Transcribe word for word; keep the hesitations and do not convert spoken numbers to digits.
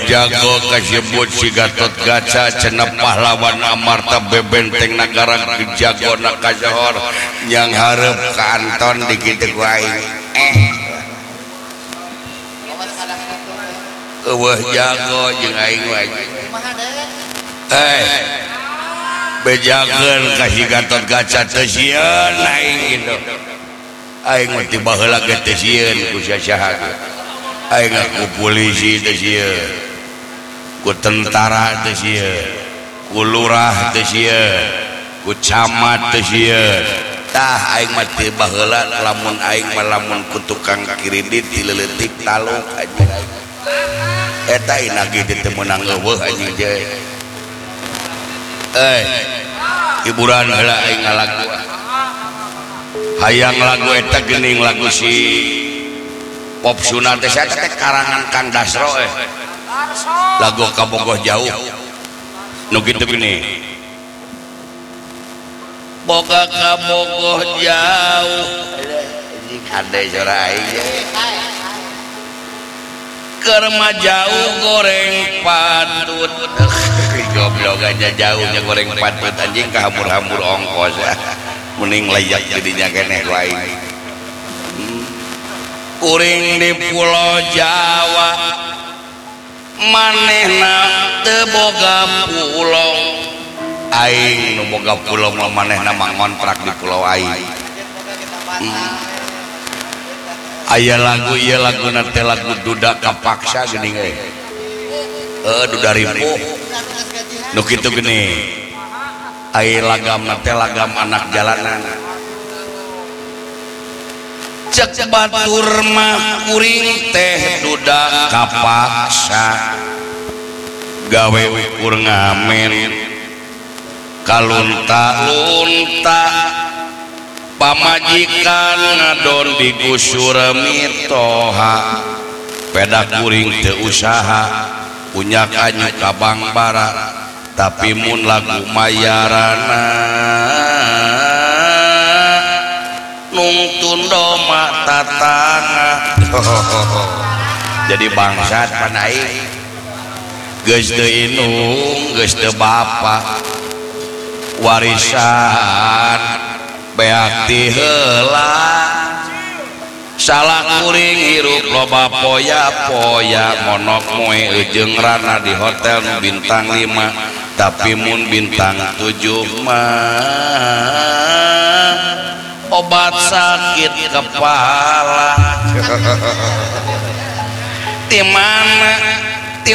jago kasebut si Gatot Kaca cenah pahlawan amarta bebenteng negara jago na kajohor yang hareup ka Anton di kitu ku aing eh eueuh jago jeung aing wae eh bejakeun ka si Gatot Kaca teu sieun aing kitu aing mah ti baheula ge teu sieun ku saha aing ku polisi teu sieun ku tentara teu sieun ku lurah teu sieun ku camat teu sieun tah aing mah teu baheula lamun aing mah lamun ku tukang kredit di leuletik taluk anjing eta inagi teu meunang eueuh anjing teh eh hiburan heula aing ngalagu hayang lagu eta geuning lagu si Pop Sunat teh saya teh karangan Kang Dasro eh lagu Kabogoh Jauh nu kitu gini boga kabogoh jauh anjing ade sora aing keur mah jauh goreng patut goblok aja jauhnya goreng patut anjing kahambur-hambur ongkos mending layak jadinya keneh wae kuring di Pulau Jawa manehna teu boga pulau aing nu boga pulau mah manehna mah ngontrak di pulau aing hmm. aya lagu ieu laguna teh lagu duda kapaksa geuning euy heuh duda ripuh nu kitu geuning aya lagamna teh lagam anak jalanan cek batur mah kuring teh duda kapaksa gawe ukur ngamen kalunta-lunta pamajikan ngadon digusur mitoha peda kuring teu usaha punya kanyu kabang bara tapi mun lagu mayarana nungtun doma tatanga jadi bangsat pan aing geus teu indung geus teu bapa warisan beak ti heula salah kuring hirup loba poya-poya monok moe ejeung rana di hotel bintang lima tapi mun bintang tujuh mah obat sakit kepala di mana